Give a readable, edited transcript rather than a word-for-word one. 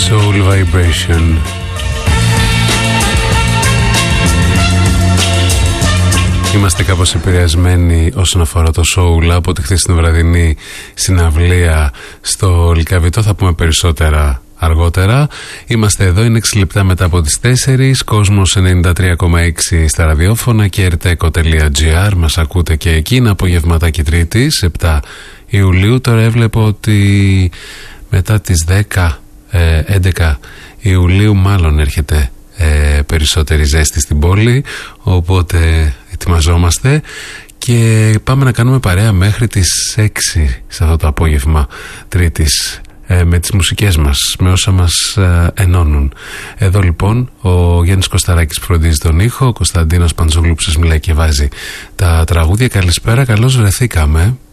Soul Vibration. Είμαστε κάπως επηρεασμένοι όσον αφορά το soul από τη χθες την βραδινή συναυλία στο Λυκαβητό. Θα πούμε περισσότερα αργότερα. Είμαστε εδώ, είναι 6 λεπτά μετά από τις 4. Κόσμος 93,6 στα ραδιόφωνα και rteco.gr. Μας ακούτε και εκεί. Είναι απογευματάκι Τρίτης, 7 Ιουλίου. Τώρα έβλεπω ότι μετά τις 11 Ιουλίου μάλλον έρχεται περισσότερη ζέστη στην πόλη, οπότε ετοιμαζόμαστε και πάμε να κάνουμε παρέα μέχρι τις 6 σε αυτό το απόγευμα Τρίτης, με τις μουσικές μας, με όσα μας ενώνουν. Εδώ λοιπόν ο Γιάννης Κωσταράκης φροντίζει τον ήχο, ο Κωνσταντίνος Παντζόγλου που σας μιλάει και βάζει τα τραγούδια. Καλησπέρα, καλώς βρεθήκαμε.